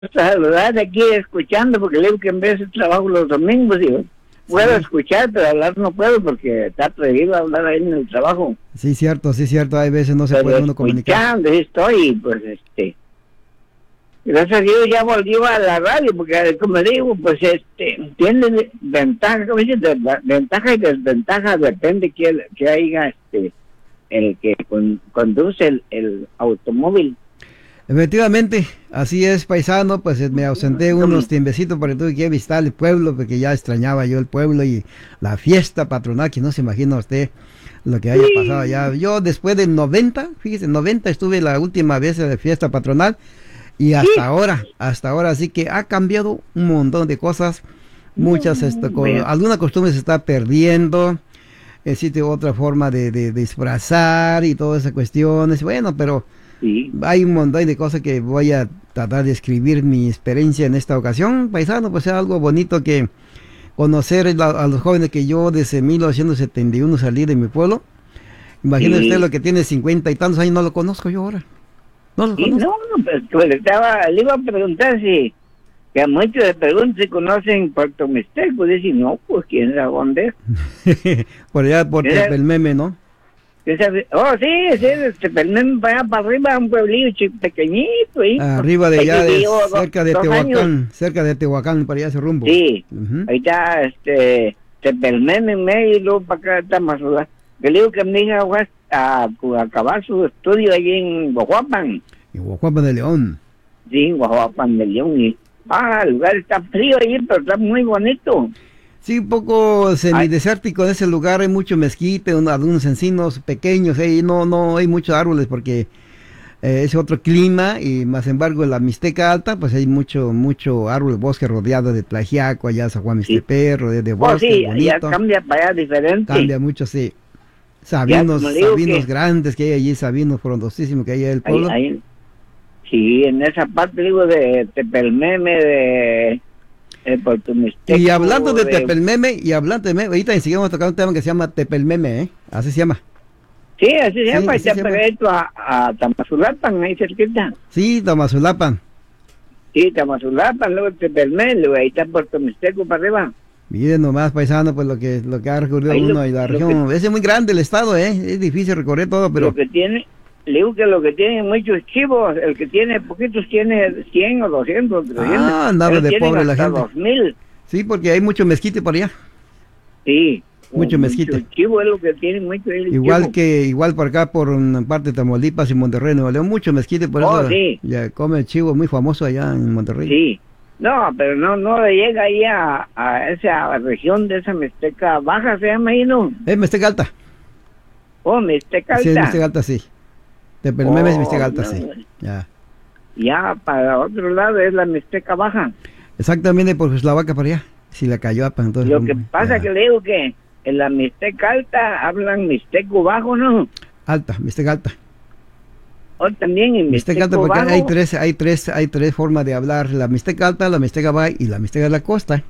saludar aquí escuchando, porque le digo que en vez de trabajo los domingos, digo, puedo escuchar, pero hablar no puedo porque está prohibido hablar ahí en el trabajo. Sí, cierto, hay veces no se Pero puede uno comunicar. escuchando, ahí estoy, pues gracias a Dios ya volvió a la radio, porque como digo, pues tiene ventaja, como dice, ventaja y desventaja, depende que haya el que conduce el automóvil. Efectivamente, así es, paisano, pues me ausenté unos tiempecitos porque tuve que visitar el pueblo, porque ya extrañaba yo el pueblo y la fiesta patronal, que no se imagina usted lo que haya pasado ya. Yo después del 90, fíjese, 90 estuve la última vez en la fiesta patronal y hasta ahora, así que ha cambiado un montón de cosas, muchas, alguna costumbre se está perdiendo. Existe otra forma de disfrazar y todas esas cuestiones, bueno, pero hay un montón de cosas que voy a tratar de escribir mi experiencia en esta ocasión, paisano, pues es algo bonito que conocer a los jóvenes que yo desde 1971 salí de mi pueblo. Imagínese usted lo que tiene 50 y tantos años, no lo conozco yo ahora. No lo conozco. No, pues le iba a preguntar si, que a muchos les preguntan si conocen Puerto Mixteco, dicen, no, pues quién sabe dónde es. Por allá, por Tepelmeme, ¿no? Oh, sí, Tepelmeme para allá para arriba, un pueblillo pequeñito. Arriba de allá, cerca de Tehuacán, para allá ese rumbo. Sí, ahí está, Tepelmeme en medio y luego para acá está Mazulá. Que le digo que mi hija va a acabar su estudio allí en Guajuapan. En Guajuapan de León. Sí, en Guajuapan de León. El lugar está frío allí, pero está muy bonito. Sí, un poco semidesértico en ese lugar, hay mucho mezquite, algunos encinos pequeños, no hay muchos árboles porque es otro clima, y más embargo en la Mixteca Alta pues hay mucho árbol, bosque rodeado de Tlaxiaco, allá San Juan Mixtepec, rodeado de bosque, bonito. Ya cambia para allá diferente. Cambia mucho, sí. Sabinos grandes que hay allí, sabinos frondosísimos que hay en el pueblo. Sí, en esa parte digo de Tepelmeme, de Puerto Mixteco. Y hablando de Tepelmeme, ahorita seguimos tocando un tema que se llama Tepelmeme, así se llama. Sí, así se llama, está pegadito a Tamazulapan, ahí cerquita. Sí, Tamazulapan. Sí, Tamazulapan, luego Tepelmeme, luego ahí está Puerto Mixteco para arriba. Miren nomás, paisano, pues lo que ha recorrido uno y la región. Es muy grande el estado, es difícil recorrer todo, pero... Lo que tiene, le digo que lo que tiene muchos chivos, el que tiene poquitos tiene 100 o 200, 300. Andaba de pobre la gente. 2000. Sí, porque hay mucho mezquite por allá. Sí. Mucho mezquite. Chivo es lo que tiene mucho. Igual por acá, por una parte de Tamaulipas y Monterrey, Nuevo León, mucho mezquite, por eso ya come el chivo muy famoso allá en Monterrey. Sí. No, pero no llega ahí a esa región de esa Mixteca Baja, se llama ahí, ¿no? Es Mixteca Alta. Oh, Mixteca Alta. Sí, es Mixteca Alta, sí. Tepelmeme es Mixteca Alta, sí. Ya, para otro lado es la Mixteca Baja. Exactamente, por Cuislavaca para allá. Si la cayó a entonces. Lo que pasa que le digo que en la Mixteca Alta hablan Mixteco Bajo, ¿no? Alta, Mixteca Alta. También en Mixteca Alta, porque hay tres formas de hablar: la Mixteca Alta, la Mixteca Baja y la Mixteca de la Costa.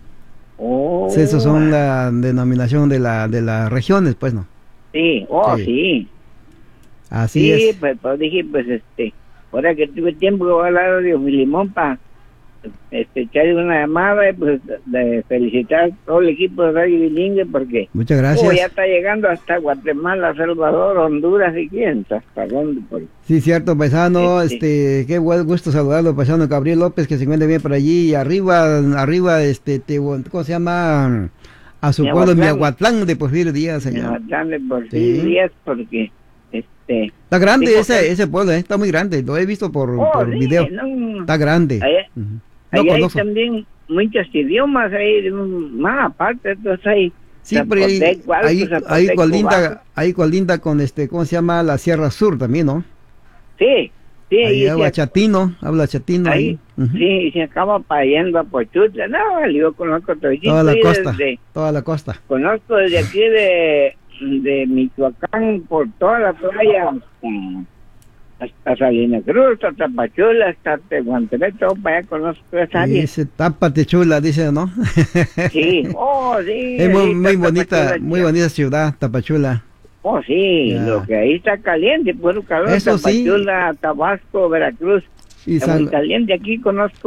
Esas son la denominación de las regiones, pues, ¿no? Sí, sí. Así es. Sí, pues dije, ahora que tuve tiempo que voy a hablar de Limón para echarle una llamada, pues de felicitar a todo el equipo de Radio Bilingüe, porque muchas gracias. Ya está llegando hasta Guatemala, Salvador, Honduras y quién sabe hasta dónde. Sí, cierto, paisano, qué buen gusto saludarlo, paisano Gabriel López, que se encuentra bien por allí, arriba, ¿cómo se llama? A su pueblo, Miahuatlán de Porfirio Díaz, señor. Miahuatlán de Porfirio Díaz, porque está grande ese pueblo, está muy grande, lo he visto por video, está grande. Allá hay también muchos idiomas ahí, más aparte, entonces hay... Sí, pero ahí colinda con ¿cómo se llama? La Sierra Sur también, ¿no? Sí. Ahí habla chatino ahí. Sí, y se acaba yendo a Pochutla, yo conozco toda la costa. Conozco desde aquí de Michoacán por toda la playa hasta Salina Cruz, hasta Tapachula, hasta Tehuantepec, todo para allá conozco esa área. Ese Tápate Chula, dice, ¿no? Sí, sí. Es muy bonita ciudad, Tapachula. Sí, lo que ahí está caliente, puro calor. Eso Tapachula, Tabasco, Veracruz. Y En San, Aguascalientes aquí conozco